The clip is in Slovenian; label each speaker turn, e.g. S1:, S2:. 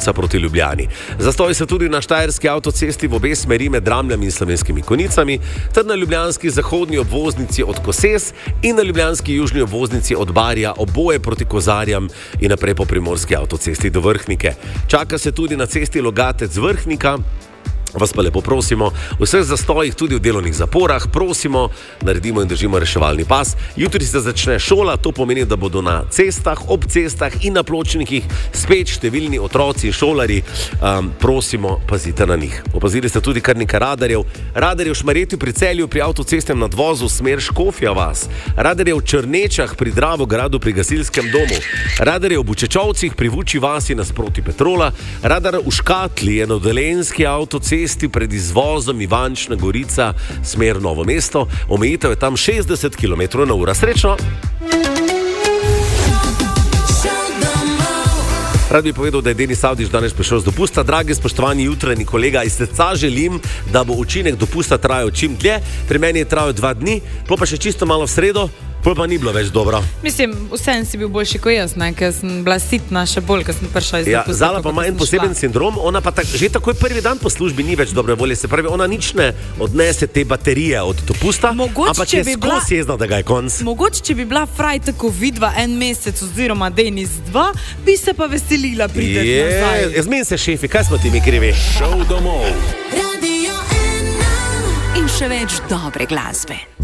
S1: Koprivca proti Ljubljani. Zastoji so tudi na štajerski avtocesti v obe smeri med Dramljami in Slovenskimi Konjicami, ter na ljubljanski zahodni obvoznici od Koses in na ljubljanski južni obvoznici od Barja, oboje proti Kozarjam in naprej po primorski avtocesti do Vrhnike. Čaka se tudi na cesti Logatec-Vrhnika. Vas pa lepo prosimo, v vseh zastojih, tudi v delovnih zaporah, prosimo, naredimo in držimo reševalni pas. Jutri se začne šola, to pomeni, da bodo na cestah, ob cestah in na pločnikih spet številni otroci in šolari. Prosimo, pazite na njih. Opazili ste tudi kar nekaj radarjev. Radarjev v Šmarjetju pri Celju pri avtocestnem nadvozu smer Škofja vas. Radarjev v Črnečah pri Dravogradu pri gasilskem domu. Radarjev v Bučečovcih pri Vuči vasi nasproti Petrola. Radar v Škatli je na dolenjski avtocesti pred izvozom Ivančna Gorica, smer Novo mesto. Omejitev je tam 60 km/h. Srečno! Rad bi povedal, da je Denis Avdić danes prišel z dopusta. Dragi, spoštovani jutranji kolega, iz srca želim, da bo učinek dopusta trajal čim dlje. Pri meni je trajal 2 dni, pa še čisto malo v sredo. Pol pa ni bilo več dobro.
S2: Mislim, vsem si bil boljši kot jaz, ker sem bila sitna še bolj, ker sem prišla iz dopusta.
S1: Zala pa ima en poseben sindrom, ona pa že takoj prvi dan po službi ni več dobre volje, se pravi, ona nič ne odnese te baterije od dopusta, ampak je skozi jezna, da ga je konc.
S2: Mogoče, če bi bila fraj tako vidva en mesec oziroma Denis 2, bi se pa veselila priti nazaj.
S1: Zmen se šefi, kaj smo ti mi krivi?
S3: Šel domov. Radio 1 in še več dobre glasbe.